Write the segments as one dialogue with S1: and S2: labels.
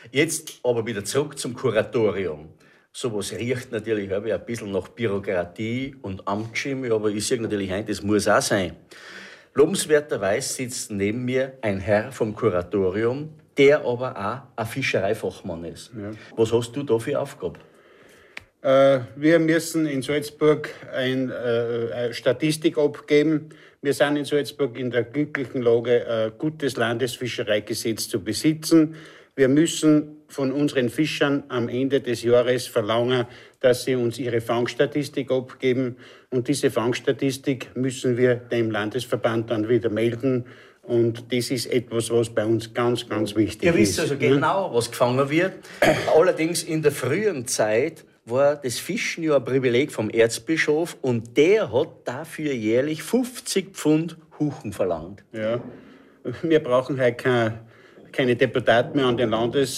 S1: Jetzt aber wieder zurück zum Kuratorium. Sowas riecht natürlich ein bisschen nach Bürokratie und Amtsschimmel, aber ich sehe natürlich ein, das muss auch sein. Lobenswerterweise sitzt neben mir ein Herr vom Kuratorium, der aber auch ein Fischereifachmann ist. Ja. Was hast du da für Aufgabe?
S2: Wir müssen in Salzburg eine Statistik abgeben. Wir sind in Salzburg in der glücklichen Lage, ein gutes Landesfischereigesetz zu besitzen. Wir müssen von unseren Fischern am Ende des Jahres verlangen, dass sie uns ihre Fangstatistik abgeben. Und diese Fangstatistik müssen wir dem Landesverband dann wieder melden. Und das ist etwas, was bei uns ganz, ganz wichtig ist.
S1: Ihr wisst also genau, was gefangen wird. Allerdings in der frühen Zeit war das Fischen ja ein Privileg vom Erzbischof und der hat dafür jährlich 50 Pfund Huchen verlangt.
S2: Ja, wir brauchen heute keine Deputaten mehr an den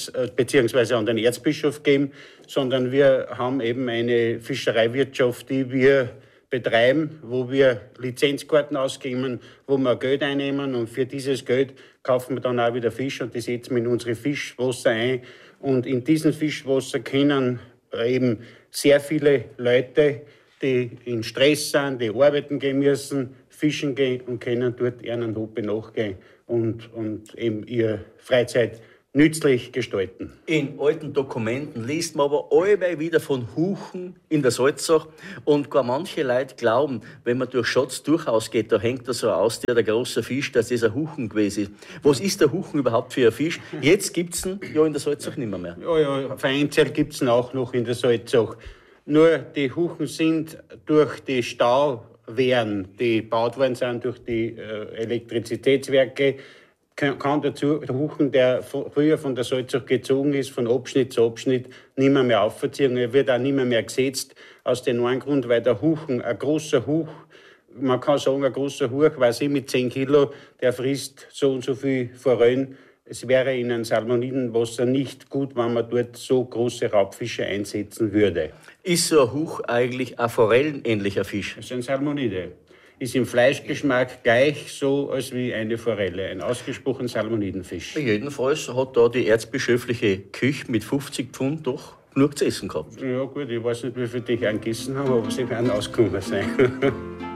S2: bzw. an den Erzbischof geben, sondern wir haben eben eine Fischereiwirtschaft, die wir betreiben, wo wir Lizenzkarten ausgeben, wo wir Geld einnehmen und für dieses Geld kaufen wir dann auch wieder Fisch und die setzen wir in unsere Fischwasser ein und in diesen Fischwasser können eben sehr viele Leute, die in Stress sind, die arbeiten gehen müssen, fischen gehen und können dort ihren Hobby nachgehen und eben ihre Freizeit nützlich gestalten.
S1: In alten Dokumenten liest man aber allweil wieder von Huchen in der Salzach und gar manche Leute glauben, wenn man durch Schatz durchausgeht, da hängt da so aus, der große Fisch, dass das ein Huchen gewesen ist. Was ist der Huchen überhaupt für ein Fisch? Jetzt gibt es ihn ja in der Salzach nicht mehr.
S2: Ja, vereinzelt gibt es ihn auch noch in der Salzach. Nur die Huchen sind durch die Stauwehren, die gebaut worden sind durch die Elektrizitätswerke, kann der Huchen, der früher von der Salzach gezogen ist, von Abschnitt zu Abschnitt, nicht mehr aufziehen. Er wird auch nicht mehr gesetzt, aus dem einen Grund, weil der Huchen, ein großer Huch, man kann sagen, ein großer Huch, weiß ich, mit 10 Kilo, der frisst so und so viel Forellen. Es wäre in einem Salmonidenwasser nicht gut, wenn man dort so große Raubfische einsetzen würde.
S1: Ist so ein Huch eigentlich ein forellenähnlicher Fisch?
S2: Das ist ein Salmonide. Ist im Fleischgeschmack gleich so als wie eine Forelle, ein ausgesprochen Salmonidenfisch.
S1: Jedenfalls hat da die erzbischöfliche Küche mit 50 Pfund doch genug zu essen gehabt.
S2: Ja gut, ich weiß nicht, wie viel die angegessen haben, aber sie werden ausgekommen sein.